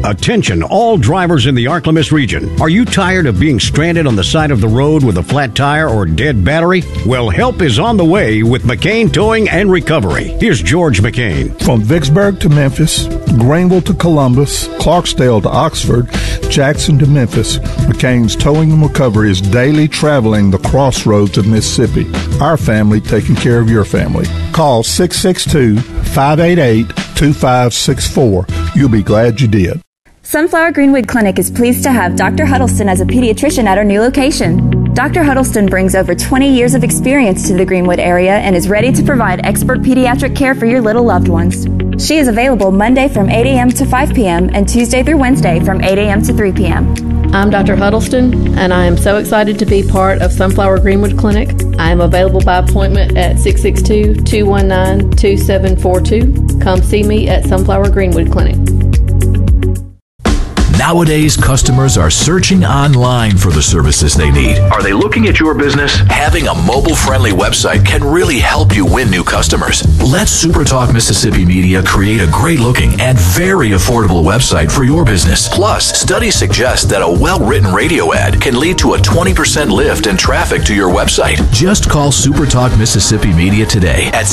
Attention, all drivers in the Arklamis region. Are you tired of being stranded on the side of the road with a flat tire or dead battery? Well, help is on the way with McCain Towing and Recovery. Here's George McCain. From Vicksburg to Memphis, Greenville to Columbus, Clarksdale to Oxford, Jackson to Memphis, McCain's Towing and Recovery is daily traveling the crossroads of Mississippi. Our family taking care of your family. Call 662-588-2564. You'll be glad you did. Sunflower Greenwood Clinic is pleased to have Dr. Huddleston as a pediatrician at our new location. Dr. Huddleston brings over 20 years of experience to the Greenwood area and is ready to provide expert pediatric care for your little loved ones. She is available Monday from 8 a.m. to 5 p.m. and Tuesday through Wednesday from 8 a.m. to 3 p.m. I'm Dr. Huddleston, and I am so excited to be part of Sunflower Greenwood Clinic. I am available by appointment at 662-219-2742. Come see me at Sunflower Greenwood Clinic. Nowadays, customers are searching online for the services they need. Are they looking at your business? Having a mobile-friendly website can really help you win new customers. Let SuperTalk Mississippi Media create a great-looking and very affordable website for your business. Plus, studies suggest that a well-written radio ad can lead to a 20% lift in traffic to your website. Just call SuperTalk Mississippi Media today at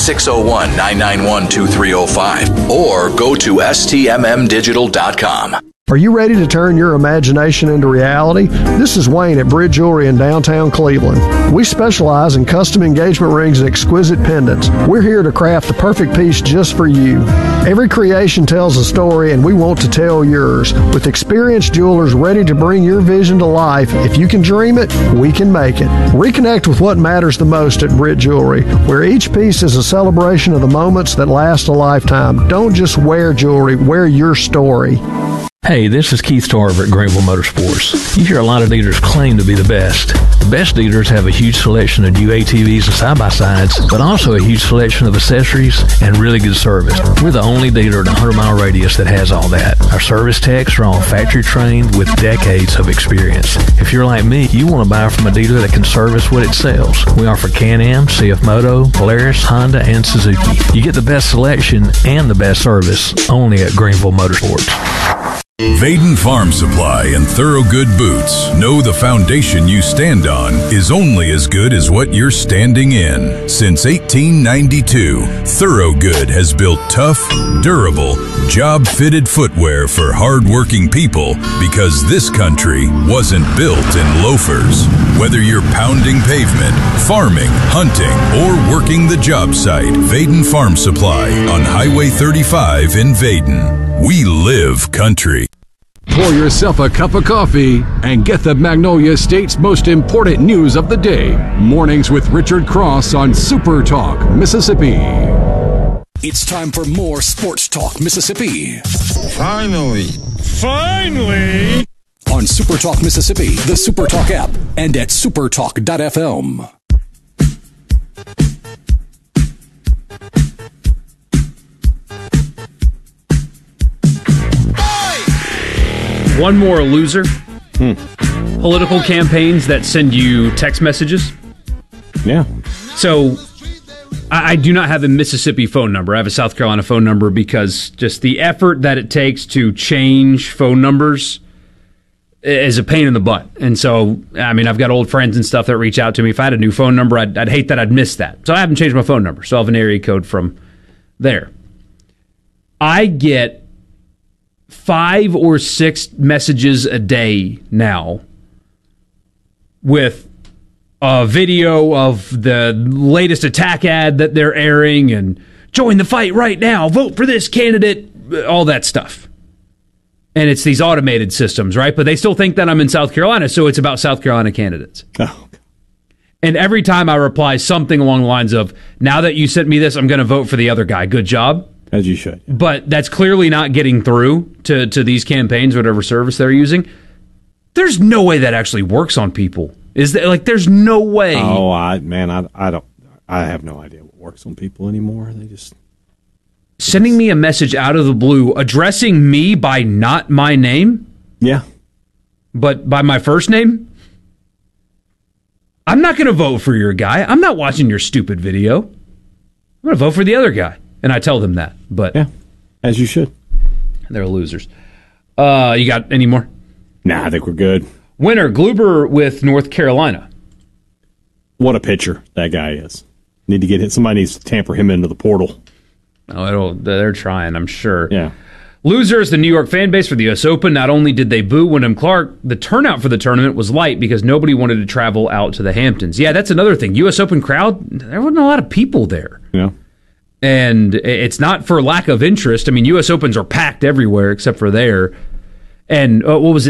601-991-2305 or go to stmmdigital.com. Are you ready to turn your imagination into reality? This is Wayne at Bridge Jewelry in downtown Cleveland. We specialize in custom engagement rings and exquisite pendants. We're here to craft the perfect piece just for you. Every creation tells a story, and we want to tell yours. With experienced jewelers ready to bring your vision to life, if you can dream it, we can make it. Reconnect with what matters the most at Bridge Jewelry, where each piece is a celebration of the moments that last a lifetime. Don't just wear jewelry, wear your story. Hey, this is Keith Tarver at Greenville Motorsports. You hear a lot of dealers claim to be the best. The best dealers have a huge selection of new ATVs and side-by-sides, but also a huge selection of accessories and really good service. We're the only dealer in a 100-mile radius that has all that. Our service techs are all factory trained with decades of experience. If you're like me, you want to buy from a dealer that can service what it sells. We offer Can-Am, CF Moto, Polaris, Honda, and Suzuki. You get the best selection and the best service only at Greenville Motorsports. Vaden Farm Supply and Thorogood Boots know the foundation you stand on is only as good as what you're standing in. Since 1892, Thorogood has built tough, durable, job-fitted footwear for hard-working people because this country wasn't built in loafers. Whether you're pounding pavement, farming, hunting, or working the job site, Vaden Farm Supply on Highway 35 in Vaden. We live country. Pour yourself a cup of coffee and get the Magnolia State's most important news of the day. Mornings with Richard Cross on Super Talk, Mississippi. It's time for more Sports Talk, Mississippi. Finally. On Super Talk, Mississippi, the Super Talk app, and at supertalk.fm. One more loser. Political campaigns that send you text messages. Yeah. So I do not have a Mississippi phone number. I have a South Carolina phone number because just the effort that it takes to change phone numbers is a pain in the butt. And so, I mean, I've got old friends and stuff that reach out to me. If I had a new phone number, I'd hate that I'd miss that. So I haven't changed my phone number. So I have an area code from there. I get 5 or 6 messages a day now with a video of the latest attack ad that they're airing and join the fight right now, vote for this candidate, all that stuff. And it's these automated systems, right? But they still think that I'm in South Carolina, so it's about South Carolina candidates. Oh. And every time I reply something along the lines of, now that you sent me this, I'm going to vote for the other guy. Good job. As you should. But that's clearly not getting through to these campaigns, whatever service they're using. There's no way that actually works on people. Is that like? There's no way. Oh, I don't. I have no idea what works on people anymore. They just sending me a message out of the blue, addressing me by not my name. Yeah, but by my first name. I'm not going to vote for your guy. I'm not watching your stupid video. I'm going to vote for the other guy. And I tell them that, but yeah, as you should. They're losers. You got any more? Nah, I think we're good. Winner, Gluber with North Carolina. What a pitcher that guy is. Need to get hit. Somebody needs to tamper him into the portal. Oh, they're trying, I'm sure. Yeah. Losers, the New York fan base for the U.S. Open. Not only did they boo Wyndham Clark, the turnout for the tournament was light because nobody wanted to travel out to the Hamptons. Yeah, that's another thing. U.S. Open crowd, there wasn't a lot of people there. Yeah. And it's not for lack of interest. I mean, U.S. Opens are packed everywhere except for there. And what was it?